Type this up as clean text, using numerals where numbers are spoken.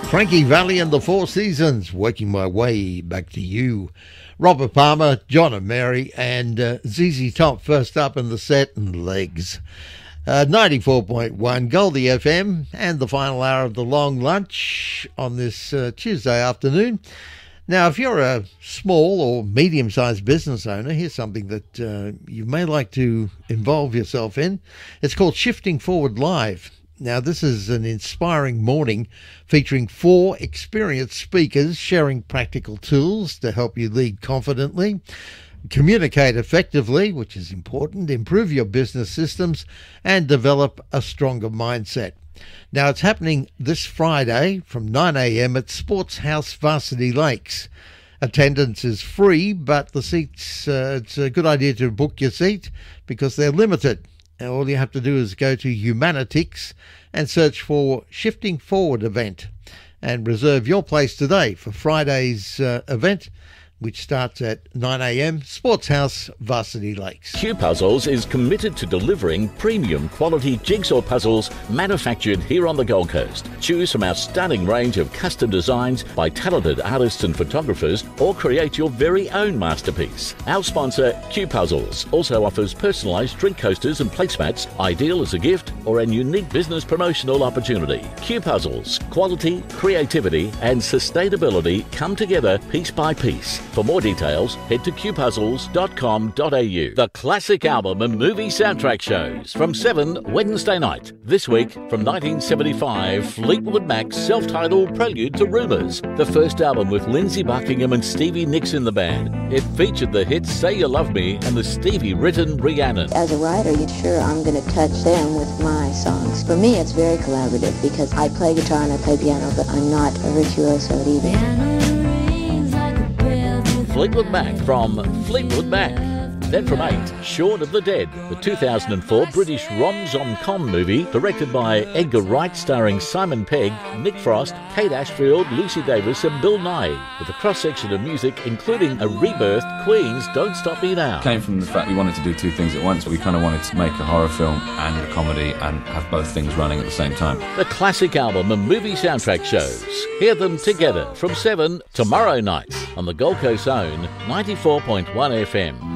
Frankie Valli and the Four Seasons, working my way back to you. Robert Palmer, John and Mary, and ZZ Top first up in the set, and Legs. 94.1 Goldie FM, and the final hour of the long lunch on this Tuesday afternoon. Now, if you're a small or medium-sized business owner, here's something that you may like to involve yourself in. It's called Shifting Forward Live. Now, this is an inspiring morning featuring 4 experienced speakers sharing practical tools to help you lead confidently, communicate effectively, which is important, improve your business systems, and develop a stronger mindset. Now, it's happening this Friday from 9 a.m. at Sports House Varsity Lakes. Attendance is free, but the seats, it's a good idea to book your seat because they're limited. And all you have to do is go to Humanitix and search for Shifting Forward event and reserve your place today for Friday's event, which starts at 9 a.m, Sports House, Varsity Lakes. Q Puzzles is committed to delivering premium quality jigsaw puzzles manufactured here on the Gold Coast. Choose from our stunning range of custom designs by talented artists and photographers, or create your very own masterpiece. Our sponsor, Q Puzzles, also offers personalised drink coasters and placemats, ideal as a gift or a unique business promotional opportunity. Q Puzzles, quality, creativity and sustainability come together piece by piece. For more details, head to qpuzzles.com.au. The classic album and movie soundtrack shows from 7 Wednesday night. This week, from 1975, Fleetwood Mac's self-titled Prelude to Rumours, the first album with Lindsey Buckingham and Stevie Nicks in the band. It featured the hits Say You Love Me and the Stevie-written Rhiannon. As a writer, you're sure I'm going to touch them with my songs. For me, it's very collaborative because I play guitar and I play piano, but I'm not a virtuoso at either. Fleetwood Mac from Fleetwood Mac. Then from 8, Shaun of the Dead, the 2004 British rom-com movie directed by Edgar Wright, starring Simon Pegg, Nick Frost, Kate Ashfield, Lucy Davis and Bill Nye, with a cross-section of music including a rebirthed Queen's Don't Stop Me Now. Came from the fact we wanted to do 2 things at once. We kind of wanted to make a horror film and a comedy and have both things running at the same time. The classic album and movie soundtrack shows. Hear them together from 7 tomorrow night on the Gold Coast's own 94.1 FM.